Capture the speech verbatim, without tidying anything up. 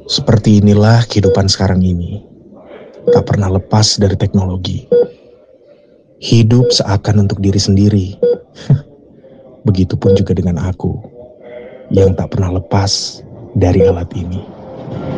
Seperti inilah kehidupan sekarang ini, tak pernah lepas dari teknologi. Hidup seakan untuk diri sendiri. Begitupun juga dengan aku, yang tak pernah lepas dari alat ini.